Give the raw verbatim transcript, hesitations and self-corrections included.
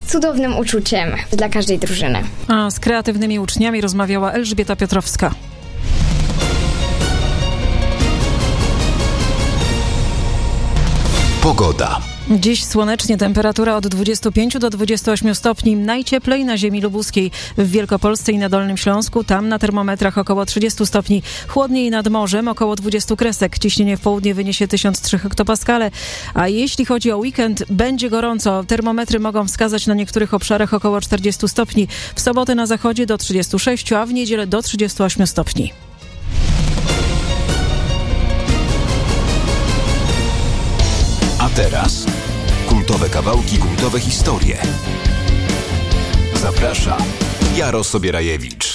cudownym uczuciem dla każdej drużyny. A z kreatywnymi uczniami rozmawiała Elżbieta Piotrowska. Pogoda. Dziś słonecznie, temperatura od dwudziestu pięciu do dwudziestu ośmiu stopni. Najcieplej na ziemi lubuskiej, w Wielkopolsce i na Dolnym Śląsku. Tam na termometrach około trzydziestu stopni. Chłodniej nad morzem, około dwudziestu kresek. Ciśnienie w południe wyniesie tysiąc trzy hektopaskale. A jeśli chodzi o weekend, będzie gorąco. Termometry mogą wskazać na niektórych obszarach około czterdziestu stopni. W sobotę na zachodzie do trzydziestu sześciu, a w niedzielę do trzydziestu ośmiu stopni. A teraz kultowe kawałki, kultowe historie. Zaprasza Jaro Sobierajewicz.